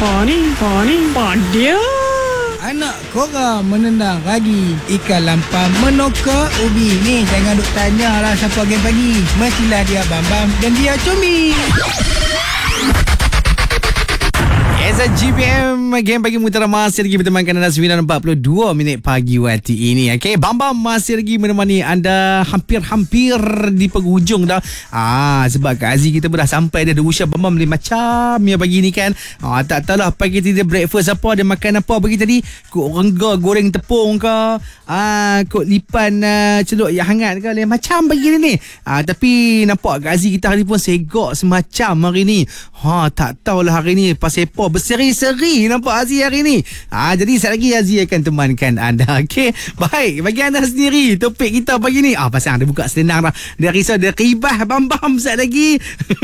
Dia. Anak korang menendang ragi ikan lampam menoka ubi. Ni jangan duk tanya lah siapa game pagi. Mestilah dia Bambam dan dia Cumi. GPM Game Pagi Mutiara masih lagi bertemankan anda 9.42 minit pagi waktu ini. Okay, Bambam masih lagi menemani anda hampir di penghujung dah. Sebab Kak Aziz kita pun dah sampai dah usia Bambam ni macam ya pagi ni kan. Tak tahulah pagi tadi dia breakfast apa, dia makan apa pagi tadi. Kok rengga goreng tepung ke, kok lipan celup yang hangat ke, macam pagi ni. Tapi nampak Kak Aziz kita hari pun segak semacam hari ni. Tak tahulah hari ni pasal apa berseri-seri nampak Aziz hari ni. Jadi sekejap lagi Aziz akan temankan anda. Okey, baik, bagi anda sendiri topik kita pagi ni pasal anda buka selendang dah. Dia risau dia ribah Bambam sekejap lagi.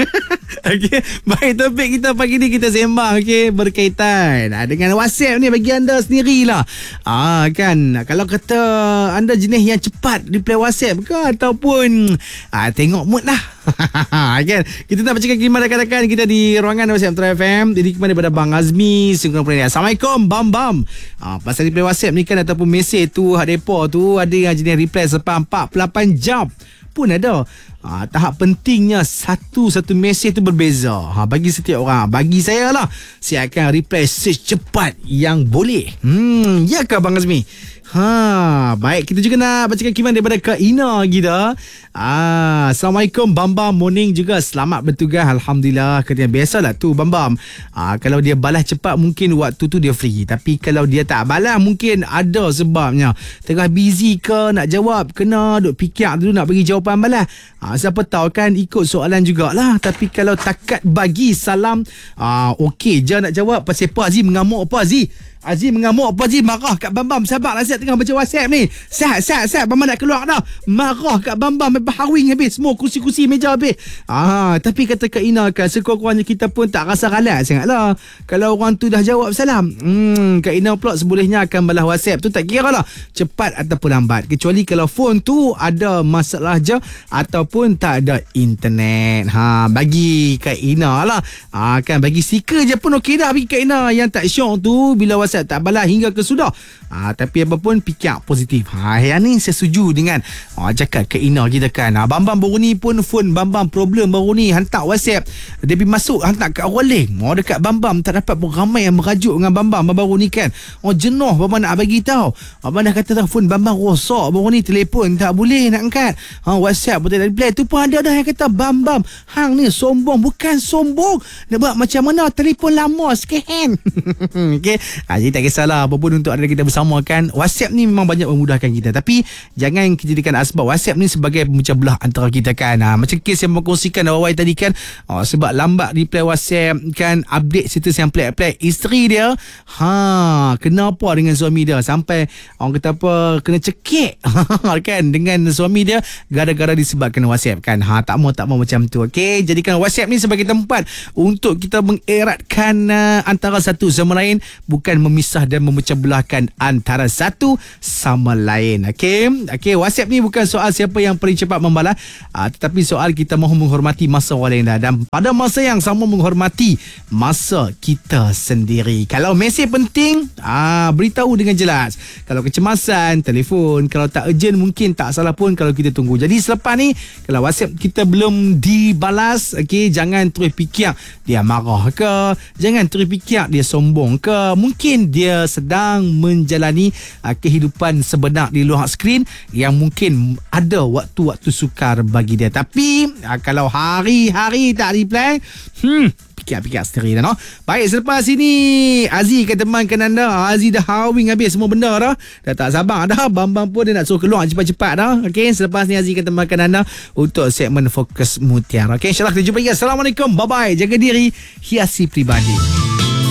Okey, baik, topik kita pagi ni kita sembang berkaitan dengan WhatsApp ni bagi anda sendirilah. Kan kalau kata anda jenis yang cepat reply WhatsApp ke ataupun tengok mood lah. Kan kita nak bacakan kiriman rakan-rakan kita di ruangan WhatsApp Metro FM. Jadi kiriman daripada Bang Azmi Sengkong Perniagaan. Assalamualaikum Bam. Pasal reply WhatsApp ni kan ataupun mesej tu depa tu ada yang jenis reply sampai 48 jam pun ada. Tahap pentingnya satu mesej tu berbeza. Bagi setiap orang, bagi saya lah, saya akan reply secepat yang boleh. Ya ke Bang Azmi? Baik, kita juga nak bacakan kiriman daripada Kak Ina kita. Assalamualaikum Bambam, morning juga, selamat bertugas. Alhamdulillah. Katanya biasalah tu Bambam, kalau dia balas cepat mungkin waktu tu dia free, tapi kalau dia tak balas mungkin ada sebabnya. Tengah busy ke, nak jawab kena duk fikir dulu nak bagi jawapan balas. Siapa tahu kan ikut soalan jugalah. Tapi kalau takat bagi salam, okey je nak jawab. Pasal apa Aziz mengamuk apa Aziz? Aziz mengamuk apa Aziz? Marah kat Bambam. Sabarlah, saya tengah baca WhatsApp ni. Sat Bambam nak keluar dah. Marah kat Bambam berhawing habis. Semua kursi-kursi meja habis. Tapi kata Kak Ina kan, sekurang-kurangnya kita pun tak rasa ralat sangat lah kalau orang tu dah jawab salam. Kak Ina pula sebolehnya akan balas WhatsApp tu, tak kira lah cepat ataupun lambat, kecuali kalau phone tu ada masalah je ataupun tak ada internet. Bagi Kak Ina lah. Kan bagi stiker je pun okey dah bagi Kak Ina. Yang tak syok tu bila WhatsApp tak balas hingga ke sudah. Tapi apa pun fikir positif. Yang ni saya setuju dengan cakap Kak Ina kita kan. Bambam baru ni pun phone Bambam problem baru ni, hantar WhatsApp dia pergi masuk hantar kat rolling. Dekat Bambam tak dapat pun ramai yang merajuk dengan Bambam baru ni kan. Jenuh Bambam nak bagi tahu. Abang dah kata phone Bambam rosak baru ni, telefon tak boleh nak angkat. WhatsApp pun tak reply. Tu pun ada dah yang kata Bambam hang ni sombong. Bukan sombong, nak buat macam mana telefon lama scan. Okey. Jadi tak kisahlah apa pun untuk anda kita bersama kan. WhatsApp ni memang banyak memudahkan kita, tapi jangan kita jadikan asbab WhatsApp ni sebagai pemecah belah antara kita kan. Macam kes yang berkongsikan awal tadi kan, sebab lambat reply WhatsApp kan, update status yang plek-plek isteri dia. Kenapa dengan suami dia sampai orang kata apa, kena cekik kan dengan suami dia gara-gara disebabkan WhatsApp kan. Tak mau macam tu. Okey, jadikan WhatsApp ni sebagai tempat untuk kita mengeratkan antara satu sama lain, bukan memisah dan memecah belahkan antara satu sama lain. Okey, WhatsApp ni bukan soal siapa yang paling cepat membalas, tetapi soal kita mahu menghormati masa orang lain dan pada masa yang sama menghormati masa kita sendiri. Kalau mesej penting, beritahu dengan jelas. Kalau kecemasan, telefon. Kalau tak urgent mungkin tak salah pun kalau kita tunggu. Jadi selepas ni kalau WhatsApp kita belum dibalas, jangan terus fikir dia marah ke, jangan terus fikir dia sombong ke. Mungkin dia sedang menjalani kehidupan sebenar di luar skrin yang mungkin ada waktu-waktu sukar bagi dia. Tapi kalau hari-hari tak reply, fikir-fikir sendiri dah. Baik, selepas ini Aziz akan temankan anda. Aziz dah hawing habis semua benda dah. Dah tak sabar dah. Bambam pun dia nak suruh keluar cepat-cepat dah. Okey, selepas ni Aziz akan temankan anda untuk segmen Fokus Mutiara. Okey, insyaAllah kita jumpa lagi. Assalamualaikum. Bye-bye. Jaga diri, hiasi pribadi.